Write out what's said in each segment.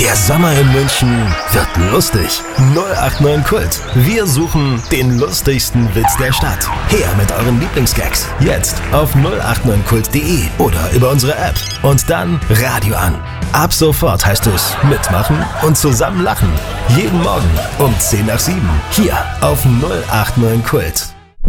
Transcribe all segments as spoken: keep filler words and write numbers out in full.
Der Sommer in München wird lustig. null acht neun Kult. Wir suchen den lustigsten Witz der Stadt. Her mit euren Lieblingsgags. Jetzt auf null acht neun kult punkt de oder über unsere App. Und dann Radio an. Ab sofort heißt es mitmachen und zusammen lachen. Jeden Morgen um zehn nach sieben. Hier auf null acht neun Kult.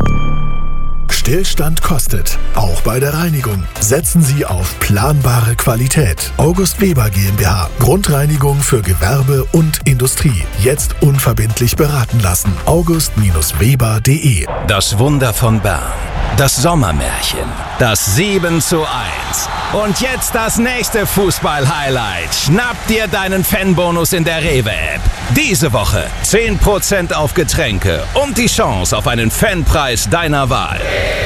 Stillstand kostet, auch bei der Reinigung. Setzen Sie auf planbare Qualität. August Weber GmbH. Grundreinigung für Gewerbe und Industrie. Jetzt unverbindlich beraten lassen. august Weber punkt de. Das Wunder von Bern. Das Sommermärchen. Das sieben zu eins. Und jetzt das nächste Fußball-Highlight. Schnapp dir deinen Fanbonus in der Rewe-App. Diese Woche zehn Prozent auf Getränke und die Chance auf einen Fanpreis deiner Wahl.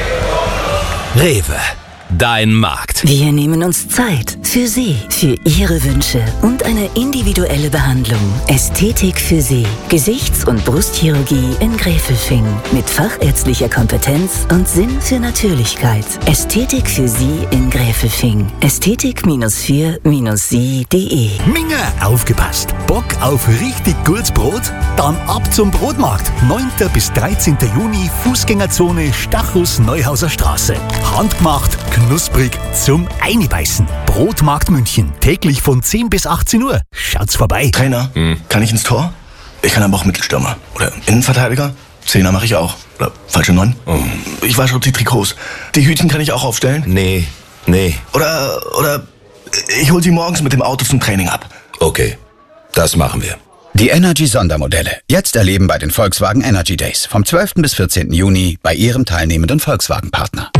Rewe, dein Markt. Wir nehmen uns Zeit für Sie, für Ihre Wünsche und eine individuelle Behandlung. Ästhetik für Sie. Gesichts- und Brustchirurgie in Gräfelfing. Mit fachärztlicher Kompetenz und Sinn für Natürlichkeit. Ästhetik für Sie in Gräfelfing. Ästhetik vier sie punkt de. Minga, aufgepasst! Bock auf richtig gutes Brot? Dann ab zum Brotmarkt. neunten bis dreizehnten Juni, Fußgängerzone Stachus Neuhauser Straße. Handgemacht, knusprig, zum Einbeißen. Brotmarkt München. Täglich von zehn bis achtzehn Uhr. Schaut's vorbei. Trainer, hm. kann ich ins Tor? Ich kann aber auch Mittelstürmer. Oder Innenverteidiger? Zehner mache ich auch. Oder falsche Neun? Oh. Ich wasche auch die Trikots. Die Hütchen kann ich auch aufstellen? Nee, nee. Oder, oder ich hol sie morgens mit dem Auto zum Training ab. Okay, das machen wir. Die Energy-Sondermodelle. Jetzt erleben bei den Volkswagen Energy Days. Vom zwölften bis vierzehnten Juni bei Ihrem teilnehmenden Volkswagen-Partner.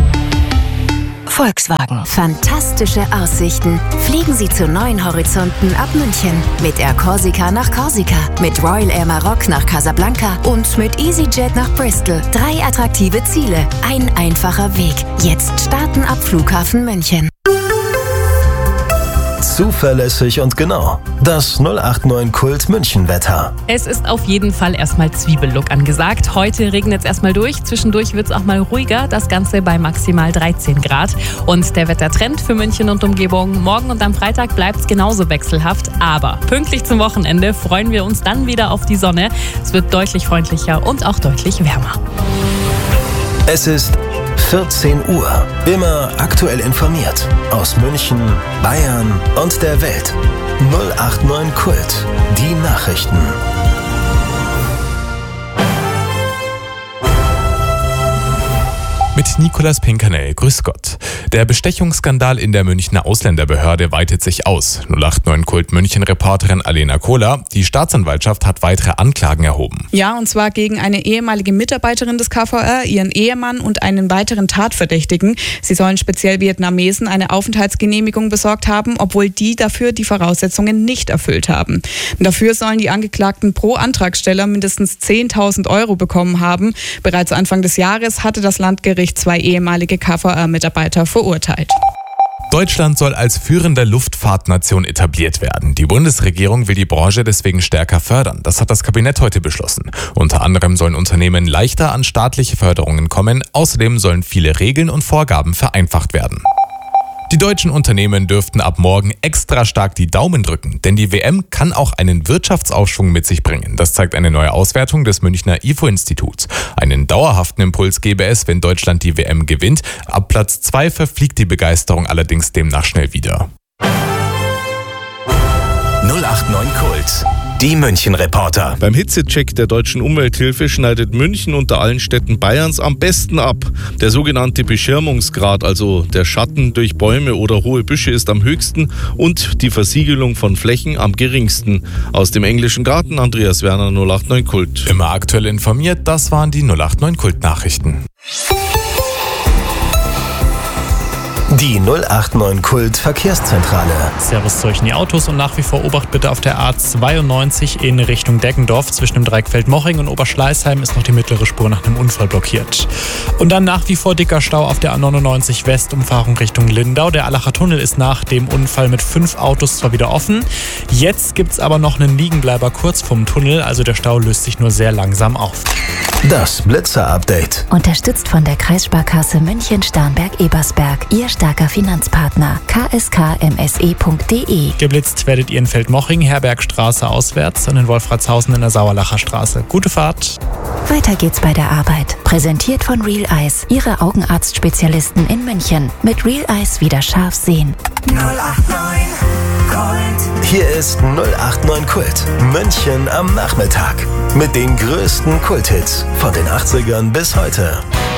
Volkswagen. Fantastische Aussichten. Fliegen Sie zu neuen Horizonten ab München. Mit Air Corsica nach Korsika, mit Royal Air Maroc nach Casablanca und mit EasyJet nach Bristol. Drei attraktive Ziele, ein einfacher Weg. Jetzt starten ab Flughafen München. Zuverlässig und genau. Das null acht neun Kult München Wetter. Es ist auf jeden Fall erstmal Zwiebellook angesagt. Heute regnet es erstmal durch. Zwischendurch wird es auch mal ruhiger. Das Ganze bei maximal dreizehn Grad. Und der Wettertrend für München und Umgebung. Morgen und am Freitag bleibt es genauso wechselhaft. Aber pünktlich zum Wochenende freuen wir uns dann wieder auf die Sonne. Es wird deutlich freundlicher und auch deutlich wärmer. Es ist vierzehn Uhr. Immer aktuell informiert. Aus München, Bayern und der Welt. null acht neun Kult. Die Nachrichten. Mit Nicolas Pinkernel, grüß Gott. Der Bestechungsskandal in der Münchner Ausländerbehörde weitet sich aus. null acht neun Kult München-Reporterin Alena Kohler. Die Staatsanwaltschaft hat weitere Anklagen erhoben. Ja, und zwar gegen eine ehemalige Mitarbeiterin des K V R, ihren Ehemann und einen weiteren Tatverdächtigen. Sie sollen speziell Vietnamesen eine Aufenthaltsgenehmigung besorgt haben, obwohl die dafür die Voraussetzungen nicht erfüllt haben. Und dafür sollen die Angeklagten pro Antragsteller mindestens zehntausend Euro bekommen haben. Bereits Anfang des Jahres hatte das Landgericht zwei ehemalige K V R-Mitarbeiter verurteilt. Deutschland soll als führende Luftfahrtnation etabliert werden. Die Bundesregierung will die Branche deswegen stärker fördern. Das hat das Kabinett heute beschlossen. Unter anderem sollen Unternehmen leichter an staatliche Förderungen kommen. Außerdem sollen viele Regeln und Vorgaben vereinfacht werden. Die deutschen Unternehmen dürften ab morgen extra stark die Daumen drücken, denn die W M kann auch einen Wirtschaftsaufschwung mit sich bringen. Das zeigt eine neue Auswertung des Münchner I F O-Instituts. Einen dauerhaften Impuls gäbe es, wenn Deutschland die W M gewinnt. Ab Platz zwei verfliegt die Begeisterung allerdings demnach schnell wieder. null acht neun Kult. Die München-Reporter. Beim Hitzecheck der Deutschen Umwelthilfe schneidet München unter allen Städten Bayerns am besten ab. Der sogenannte Beschirmungsgrad, also der Schatten durch Bäume oder hohe Büsche, ist am höchsten und die Versiegelung von Flächen am geringsten. Aus dem englischen Garten, Andreas Werner, null acht neun Kult. Immer aktuell informiert, das waren die null acht neun Kult-Nachrichten. Die null acht neun Kult Verkehrszentrale. Servus zu euch in die Autos und nach wie vor Obacht bitte auf der A zweiundneunzig in Richtung Deggendorf. Zwischen dem Dreieckfeld-Moching und Oberschleißheim ist noch die mittlere Spur nach einem Unfall blockiert. Und dann nach wie vor dicker Stau auf der A neunundneunzig West, Umfahrung Richtung Lindau. Der Allacher Tunnel ist nach dem Unfall mit fünf Autos zwar wieder offen. Jetzt gibt's aber noch einen Liegenbleiber kurz vom Tunnel, also der Stau löst sich nur sehr langsam auf. Das Blitzer-Update. Unterstützt von der Kreissparkasse München-Starnberg-Ebersberg. Ihr Staat vermögensstarker Finanzpartner. k s k m s e punkt d e. Geblitzt werdet ihr in Feldmoching, Herbergstraße auswärts und in Wolfratshausen in der Sauerlacher Straße. Gute Fahrt. Weiter geht's bei der Arbeit. Präsentiert von Real Eyes, Ihre Augenarztspezialisten in München. Mit Real Eyes wieder scharf sehen. null acht neun Kult. Hier ist null acht neun Kult. München am Nachmittag. Mit den größten Kulthits von den achtzigern bis heute.